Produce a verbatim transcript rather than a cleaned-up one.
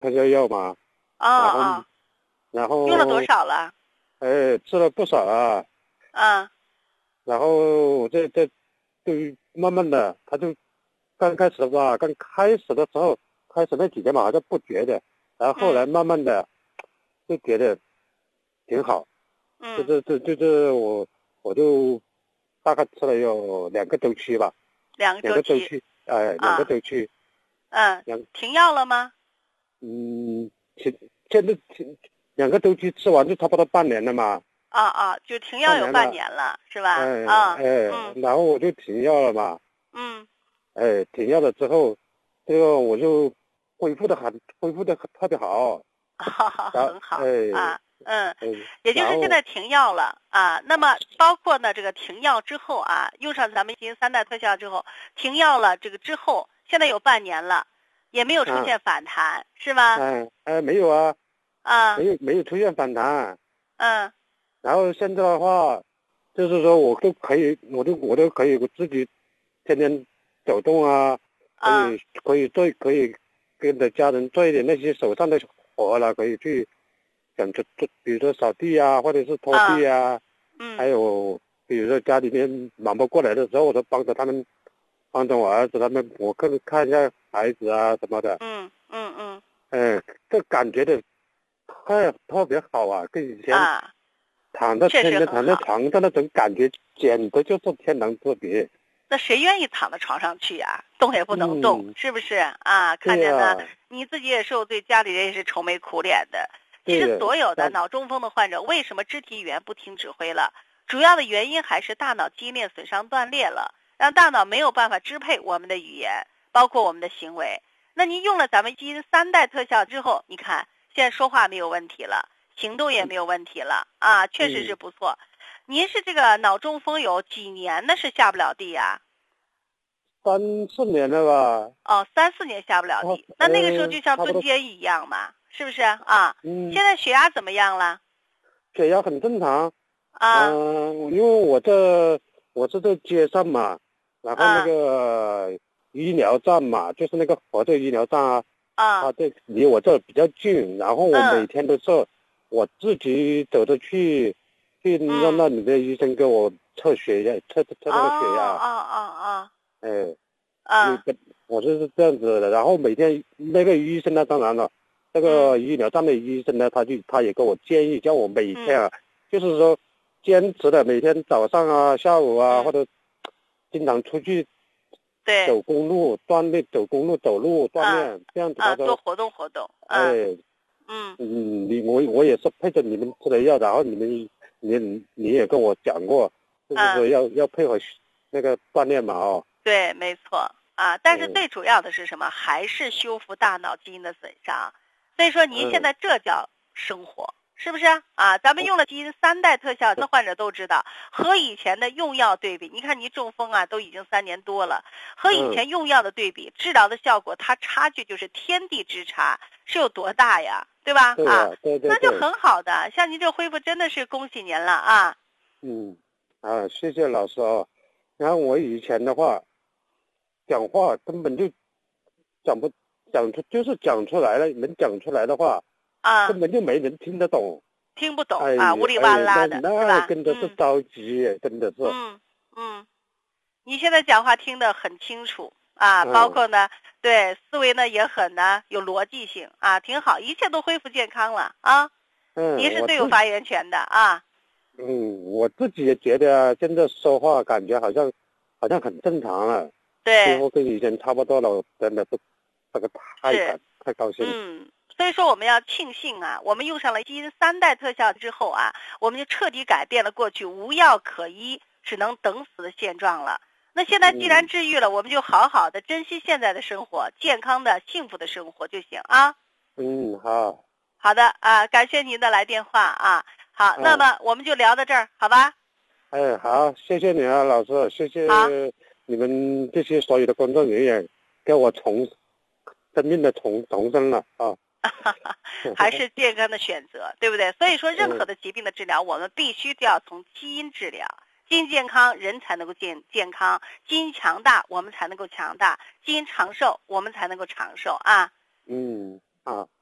特效药嘛， 哦然后哦， 然后用了多少了？ 哎，吃了不少啊， 嗯然后我这这就慢慢的，他就刚开始吧，刚开始的时候，开始那几天嘛，好像不觉得，然后后来嗯慢慢的就觉得挺好，就嗯， 是就就是我我就大概吃了有两个周期吧， 两个两周期个周期，哎，两个啊， 周期， 嗯， 两停药了吗？ 嗯，现现在停两个周期吃完就差不多半年了嘛， 啊啊，就停药有半半年了， 年了，是吧？ 哎啊， 哎， 嗯然后我就停药了嘛。 嗯， 哎，停药了之后，这个我就恢复的很，恢复的特别好。 哈哈， 然后， 很好哎， 啊，嗯， 哎， 也就然后， 是现在停药了啊。那么包括呢这个停药之后啊，用上咱们基因三代特效之后，停药了这个之后，现在有半年了，也没有出啊， 现反弹，是吗？ 哎，哎，没有啊，没啊， 有，没有出现反弹。 嗯然后现在的话，就是说我都可以，我都我都可以我自己天天走动啊，可啊以可以做，可以跟着家人做一点那些手上的活了，可以去想着做，比如说扫地啊，或者是拖地啊， 啊。还嗯有比如说家里面忙不过来的时候，我都帮着他们，帮着我儿子他们，我看看一下孩子啊什么的。 嗯嗯嗯哎，这感觉的太特别好啊，跟以前啊， 躺在确天天躺在实很好。 床上那种感觉，简直就是天壤之别。 那谁愿意躺在床上去呀、动也不能动， 嗯， 是不是啊？看对着呢， 呀， 你自己也受罪，家里人也是愁眉苦脸的。其对的， 实所有的但脑中风的患者，为什么肢体语言不听指挥了？主要的原因还是大脑基因链损伤断裂了，让大脑没有办法支配我们的语言，包括我们的行为。那您用了咱们基因三代特效之后，你看现在说话没有问题了，行动也没有问题了啊，确实是嗯， 不错。您是这个脑中风有几年呢？是下不了地呀、 三四年了吧？ 哦，三四年下不了哦， 地，那那个时候呃， 就像差不多， 蹲监狱一样嘛，是不是啊？ 嗯， 现在血压怎么样了？ 血压很正常。 啊嗯、因为我这我是在街上嘛，然后那啊个医疗站嘛，就是那个合作医疗站啊，它啊这离我这比较近，然后我每嗯天都是我自己走着去，去让嗯那里的医生给我测血压，测测哦那个血压， 哦哦哎， 哦啊你跟我就是这样子的，然后每天那个医生呢，当然了，那个嗯医疗站的医生呢，他就他也给我建议，叫我每天嗯啊，就是说坚持的每天早上啊、下午啊， 嗯或者经常出去对走公路锻炼，走公路走路锻啊炼，这样子他说， 啊多活动活动啊哎， 嗯嗯，你我我也是配着你们吃的药，然后你们你你也跟我讲过，就是啊说要要配合那个锻炼嘛，哦， 对没错啊，但是嗯最主要的是什么？还是修复大脑基因的损伤。所以说您现嗯在这叫生活。是不是啊？咱们用了基因三代特效，那患者都知道，和以前的用药对比，你看您中风啊，都已经三年多了，和以前用药的对比，治疗的效果，它差距就是天地之差，是有多大呀？对吧？ 对啊， 呀，对对对， 那就很好的，像您这恢复真的是恭喜您了啊！ 嗯，啊，谢谢老师啊。然后我以前的话，讲话根本就讲不讲出，就是讲出来了，能讲出来的话， 啊， 根本就没人听得懂。 听不懂哎啊，呜里哇哎，那啦的，是那吧？ 真的是嗯着急，真的是。 嗯嗯，你现在讲话听得很清楚啊，包嗯括呢，对思维呢也很呢有逻辑性啊，挺好，一切都恢复健康了啊， 嗯， 您是我自最有发言权的啊。 嗯我自己也觉得啊，现在说话感觉好像好像很正常了，几对， 乎跟以前差不多了，真的是这个太是感太高兴了。 嗯，所以说我们要庆幸啊，我们用上了基因三代特效之后啊，我们就彻底改变了过去无药可医、只能等死的现状了。那现在既然嗯治愈了，我们就好好的珍惜现在的生活，健康的、幸福的生活就行啊。 嗯，好。 好的啊，感谢您的来电话啊。好，那么我们就聊到这儿，好吧？ 哎，好，谢谢你啊，老师，谢好谢你们这些所有的工作人员，给我重生命的重重生了啊。 还是健康的选择，对不对？所以说，任何的疾病的治疗，我们必须都要从基因治疗。基因健康，人才能够健健康；基因强大，我们才能够强大；基因长寿，我们才能够长寿啊。 嗯，啊。